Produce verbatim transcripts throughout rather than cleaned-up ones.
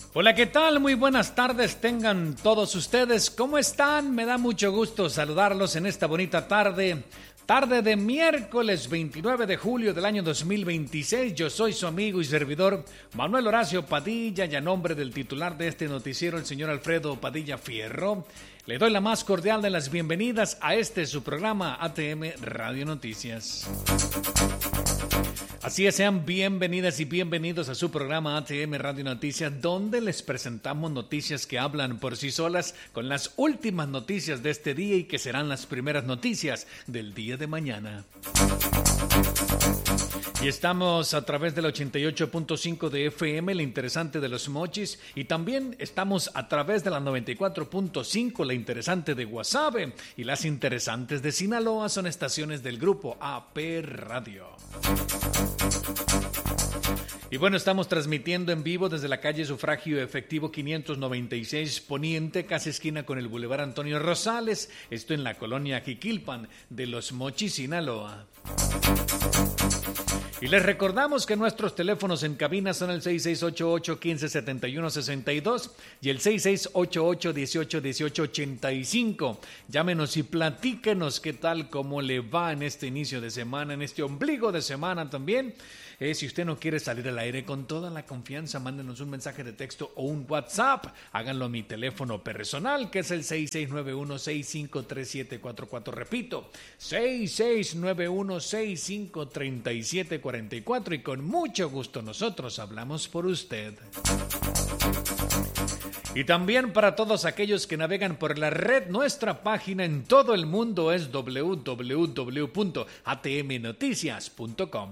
Hola, ¿qué tal? Muy buenas tardes tengan todos ustedes. ¿Cómo están? Me da mucho gusto saludarlos en esta bonita tarde. Tarde de miércoles veintinueve de julio del año dos mil veintiséis. Yo soy su amigo y servidor Manuel Horacio Padilla y a nombre del titular de este noticiero, el señor Alfredo Padilla Fierro, le doy la más cordial de las bienvenidas a este su programa A T M Radio Noticias. Así es, sean bienvenidas y bienvenidos a su programa A T M Radio Noticias, donde les presentamos noticias que hablan por sí solas con las últimas noticias de este día y que serán las primeras noticias del día de mañana. Y estamos a través del ochenta y ocho punto cinco de F M, la interesante de Los Mochis, y también estamos a través de la noventa y cuatro punto cinco, la interesante de Guasave, y las interesantes de Sinaloa son estaciones del grupo A P Radio. Y bueno, estamos transmitiendo en vivo desde la calle Sufragio Efectivo quinientos noventa y seis Poniente, casi esquina con el Boulevard Antonio Rosales, esto en la colonia Jiquilpan de Los Mochis, Sinaloa. Y les recordamos que nuestros teléfonos en cabina son el seis seis ocho ocho, uno cinco siete uno, seis dos y el seis seis ocho ocho, uno ocho uno ocho, ocho cinco. Llámenos y platíquenos qué tal, cómo le va en este inicio de semana, en este ombligo de semana también. Eh, si usted no quiere salir al aire con toda la confianza, mándenos un mensaje de texto o un WhatsApp. Háganlo a mi teléfono personal, que es el seis seis nueve uno, seis cinco tres siete cuatro cuatro. Repito, seis seis nueve uno, seis cinco tres siete cuatro cuatro. Y con mucho gusto nosotros hablamos por usted. Y también para todos aquellos que navegan por la red, nuestra página en todo el mundo es doble u doble u doble u punto a t m noticias punto com.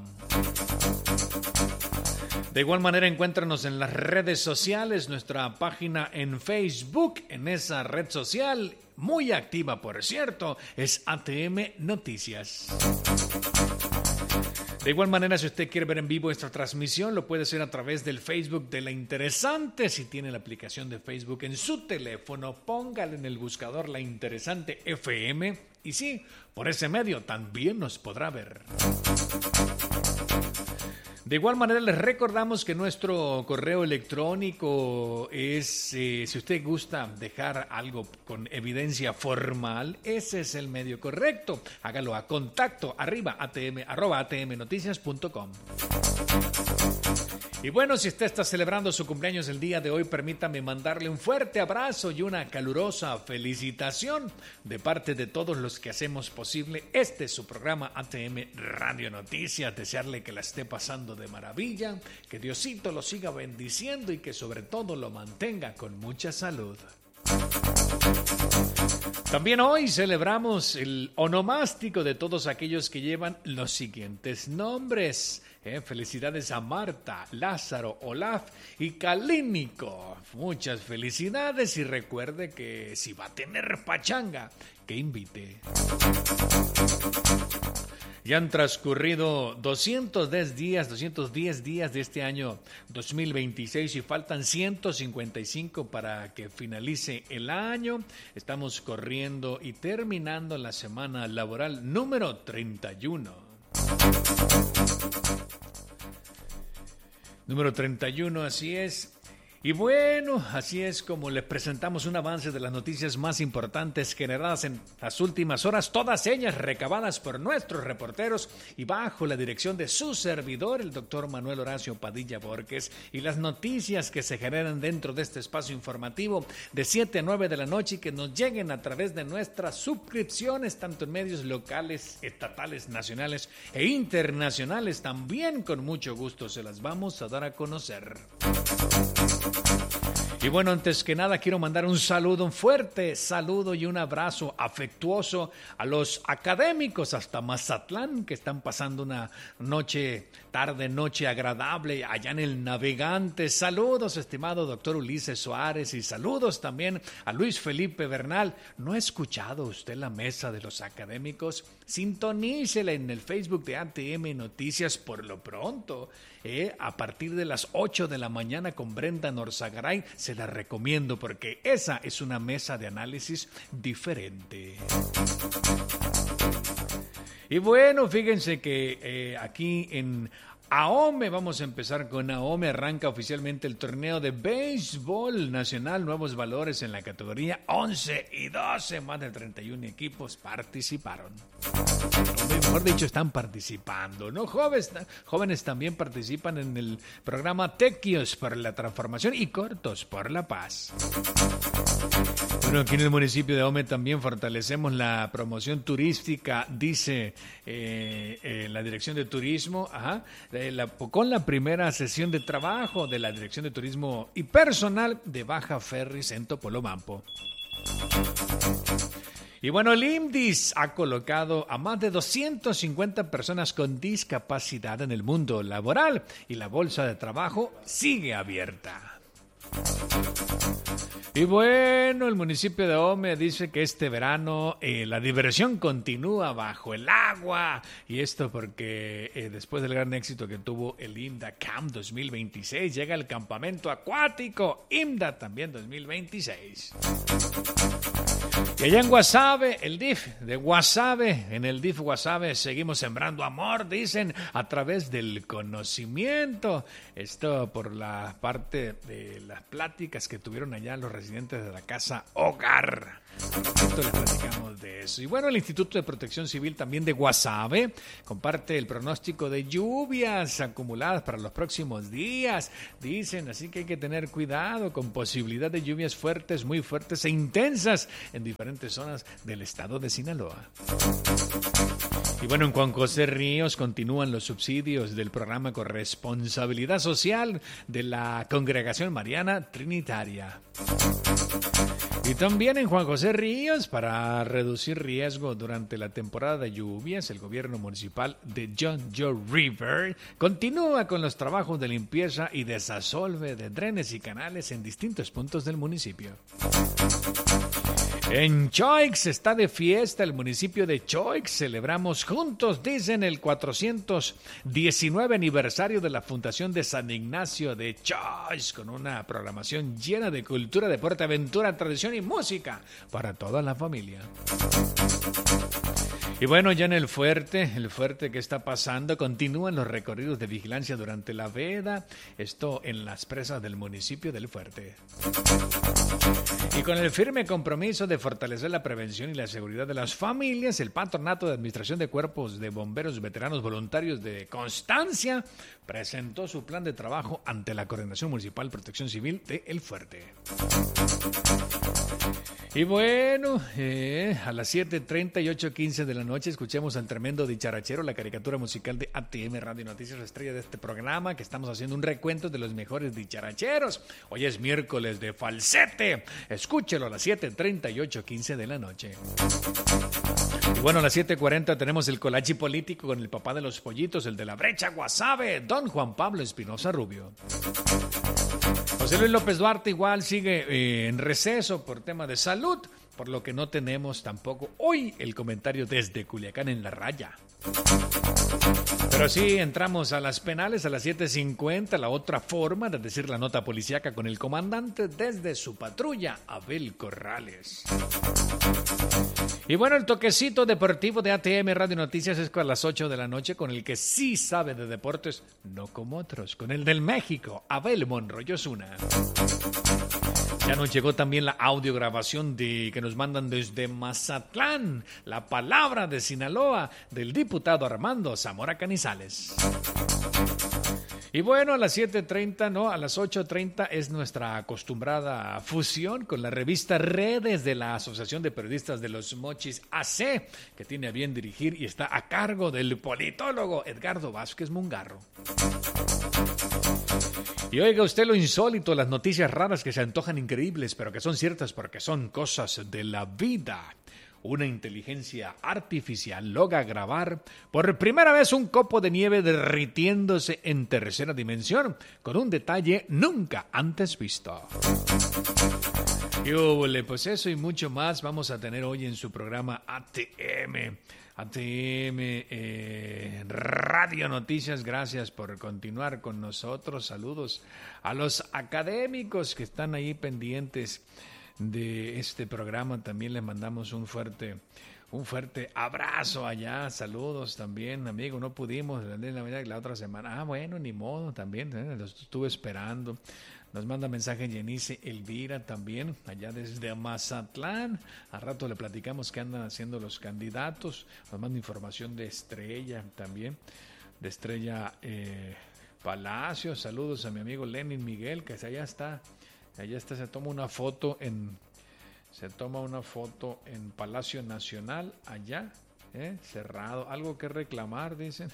De igual manera, encuéntranos en las redes sociales, nuestra página en Facebook, en esa red social, muy activa por cierto, es A T M Noticias. De igual manera, si usted quiere ver en vivo esta transmisión, lo puede hacer a través del Facebook de La Interesante. Si tiene la aplicación de Facebook en su teléfono, póngale en el buscador La Interesante F M y sí, por ese medio también nos podrá ver. De igual manera, les recordamos que nuestro correo electrónico es, eh, si usted gusta dejar algo con evidencia formal, ese es el medio correcto. Hágalo a contacto arriba atm, arroba atmnoticias punto com. Y bueno, si usted está celebrando su cumpleaños el día de hoy, permítame mandarle un fuerte abrazo y una calurosa felicitación de parte de todos los que hacemos posible este es su programa A T M Radio Noticias. Desearle que la esté pasando de maravilla, que Diosito lo siga bendiciendo y que sobre todo lo mantenga con mucha salud. También hoy celebramos el onomástico de todos aquellos que llevan los siguientes nombres. Eh, felicidades a Marta, Lázaro, Olaf y Calínico. Muchas felicidades y recuerde que si va a tener pachanga, que invite. Ya han transcurrido doscientos diez días, doscientos diez días de este año dos mil veintiséis y faltan ciento cincuenta y cinco para que finalice el año. Estamos corriendo y terminando la semana laboral número treinta y uno. Número treinta y uno, así es. Y bueno, así es como les presentamos un avance de las noticias más importantes generadas en las últimas horas, todas ellas recabadas por nuestros reporteros y bajo la dirección de su servidor, el doctor Manuel Horacio Padilla Borges, y las noticias que se generan dentro de este espacio informativo de siete a nueve de la noche y que nos lleguen a través de nuestras suscripciones, tanto en medios locales, estatales, nacionales e internacionales. También con mucho gusto se las vamos a dar a conocer. Y bueno, antes que nada quiero mandar un saludo, un fuerte saludo y un abrazo afectuoso a los académicos hasta Mazatlán que están pasando una noche, tarde, noche agradable allá en el Navegante. Saludos, estimado doctor Ulises Suárez, y saludos también a Luis Felipe Bernal. ¿No ha escuchado usted la mesa de los académicos? Sintonícela en el Facebook de A T M Noticias por lo pronto. Eh, a partir de las ocho de la mañana con Brenda Norzagaray, se la recomiendo porque esa es una mesa de análisis diferente. Y bueno, fíjense que eh, aquí en AOME, vamos a empezar con AOME, arranca oficialmente el torneo de béisbol nacional, nuevos valores en la categoría once y doce, más de treinta y uno equipos participaron. O mejor dicho, están participando, ¿no? Jóvenes, jóvenes también participan en el programa Tequios por la transformación y Cortos por la paz. Bueno, aquí en el municipio de AOME también fortalecemos la promoción turística, dice eh, eh, la Dirección de Turismo, ajá, eh, la, con la primera sesión de trabajo de la Dirección de Turismo y Personal de Baja Ferris en Topolobampo. Y bueno, el IMDIS ha colocado a más de doscientas cincuenta personas con discapacidad en el mundo laboral y la bolsa de trabajo sigue abierta. Y bueno, el municipio de AOME dice que este verano eh, la diversión continúa bajo el agua. Y esto porque eh, después del gran éxito que tuvo el IMDA Camp dos mil veintiséis, llega el campamento acuático IMDA también dos mil veintiséis. Y allá en Guasave, el D I F de Guasave, en el D I F Guasave seguimos sembrando amor, dicen, a través del conocimiento. Esto por la parte de las pláticas que tuvieron allá los residentes de la Casa Hogar. Esto les platicamos de eso. Y bueno, el Instituto de Protección Civil también de Guasave comparte el pronóstico de lluvias acumuladas para los próximos días. Dicen, así que hay que tener cuidado con posibilidad de lluvias fuertes, muy fuertes e intensas en diferentes zonas del estado de Sinaloa. Y bueno, en Juan José Ríos continúan los subsidios del programa Corresponsabilidad Social de la Congregación Mariana Trinitaria. Y también en Juan José Ríos, para reducir riesgo durante la temporada de lluvias, el gobierno municipal de John Joe River continúa con los trabajos de limpieza y desasolve de drenes y canales en distintos puntos del municipio. En Choix está de fiesta el municipio de Choix. Celebramos juntos, dicen, el cuatrocientos diecinueve aniversario de la fundación de San Ignacio de Choix, con una programación llena de cultura, deporte, aventura, tradición y música para toda la familia. Y bueno, ya en el fuerte, el fuerte que está pasando, continúan los recorridos de vigilancia durante la veda, esto en las presas del municipio del Fuerte. Y con el firme compromiso de fortalecer la prevención y la seguridad de las familias, el Patronato de Administración de Cuerpos de Bomberos Veteranos Voluntarios de Constancia presentó su plan de trabajo ante la Coordinación Municipal de Protección Civil de El Fuerte. Y bueno, eh, a las siete treinta y ocho quince de la noche escuchemos al tremendo dicharachero, la caricatura musical de A T M Radio Noticias, la estrella de este programa, que estamos haciendo un recuento de los mejores dicharacheros. Hoy es miércoles de falsete. Escúchelo a las siete treinta y ocho quince de la noche. Y bueno, a las siete cuarenta tenemos el colachi político con el papá de los pollitos, el de la brecha Guasave, don Juan Pablo Espinosa Rubio. José Luis López Duarte igual sigue eh, en receso por tema de salud, por lo que no tenemos tampoco hoy el comentario desde Culiacán en la raya. Pero sí, entramos a las penales a las siete cincuenta, la otra forma de decir la nota policíaca con el comandante desde su patrulla, Abel Corrales. Y bueno, el toquecito deportivo de A T M Radio Noticias es a las ocho de la noche, con el que sí sabe de deportes, no como otros, con el del México, Abel Monroy Osuna. Ya nos llegó también la audiograbación de, que nos mandan desde Mazatlán, la palabra de Sinaloa, del diputado Armando Zamora Canizales. Y bueno, a las siete treinta, no, a las ocho treinta es nuestra acostumbrada fusión con la revista Redes de la Asociación de Periodistas de los Mochis A C, que tiene a bien dirigir y está a cargo del politólogo Edgardo Vázquez Mungarro. Y oiga usted lo insólito, las noticias raras que se antojan increíbles, pero que son ciertas porque son cosas de la vida. Una inteligencia artificial logra grabar por primera vez un copo de nieve derritiéndose en tercera dimensión, con un detalle nunca antes visto. Y óvole, pues eso y mucho más vamos a tener hoy en su programa A T M. A T M eh, Radio Noticias, gracias por continuar con nosotros. Saludos a los académicos que están ahí pendientes de este programa. También les mandamos un fuerte, un fuerte abrazo allá, saludos también, amigo, no pudimos la otra semana, ah, bueno, ni modo, también, ¿eh? Los estuve esperando. Nos manda mensaje Yenice Elvira también, allá desde Mazatlán. A rato le platicamos qué andan haciendo los candidatos. Nos manda información de Estrella también, de Estrella eh, Palacios. Saludos a mi amigo Lenin Miguel, que allá está, allá está, se toma una foto en, se toma una foto en Palacio Nacional, allá, eh, cerrado. Algo que reclamar, dicen.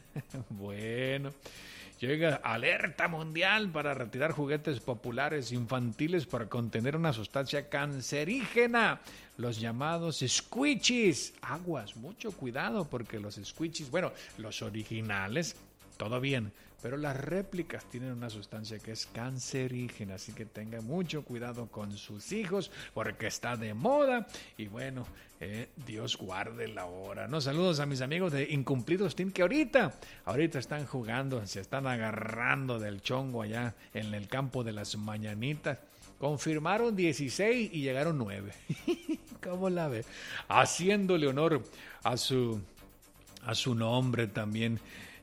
Bueno. Llega alerta mundial para retirar juguetes populares infantiles para contener una sustancia cancerígena, los llamados squishies. Aguas, mucho cuidado porque los squishies, bueno, los originales, todo bien, pero las réplicas tienen una sustancia que es cancerígena, así que tenga mucho cuidado con sus hijos porque está de moda y bueno, eh, Dios guarde la hora. No, saludos a mis amigos de Incumplidos Team que ahorita, ahorita están jugando, se están agarrando del chongo allá en el campo de las mañanitas. Confirmaron dieciséis y llegaron nueve. ¿Cómo la ve? Haciéndole honor a su, a su nombre también.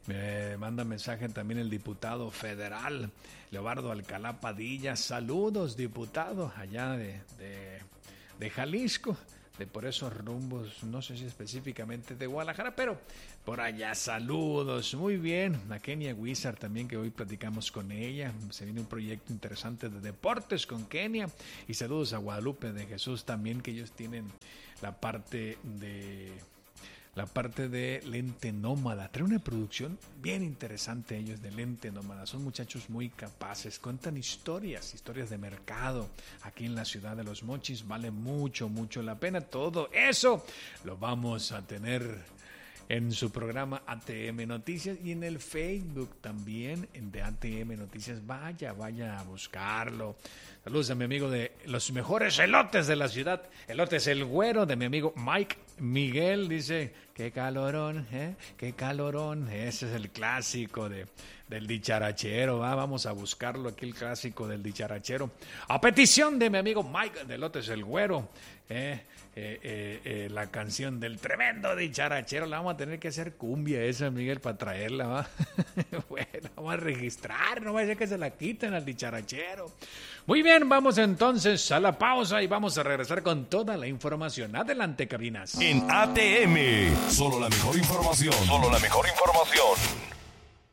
Me manda mensaje también el diputado federal, Leobardo Alcalá Padilla. Saludos, diputado, allá de, de, de Jalisco, de por esos rumbos, no sé si específicamente de Guadalajara, pero por allá saludos. Muy bien, a Kenia Wizard también, que hoy platicamos con ella. Se viene un proyecto interesante de deportes con Kenia. Y saludos a Guadalupe de Jesús también, que ellos tienen la parte de... la parte de Lente Nómada. Trae una producción bien interesante ellos de Lente Nómada. Son muchachos muy capaces. Cuentan historias, historias de mercado aquí en la ciudad de Los Mochis. Vale mucho, mucho la pena. Todo eso lo vamos a tener en su programa A T M Noticias y en el Facebook también de A T M Noticias. Vaya, vaya a buscarlo. Saludos a mi amigo de los mejores elotes de la ciudad. Elotes El Güero, de mi amigo Mike Miguel. Dice, qué calorón, ¿eh? Qué calorón. Ese es el clásico de, del dicharachero. ¿va? Vamos a buscarlo aquí, el clásico del dicharachero. A petición de mi amigo Mike de Elotes El Güero. ¿eh? Eh, eh, eh, la canción del tremendo dicharachero. La vamos a tener que hacer cumbia esa, Miguel, para traerla. ¿va? Bueno, vamos a registrar. No vaya a ser que se la quiten al dicharachero. Muy bien, vamos entonces a la pausa y vamos a regresar con toda la información. Adelante, cabinas. En A T M, solo la mejor información. Solo la mejor información.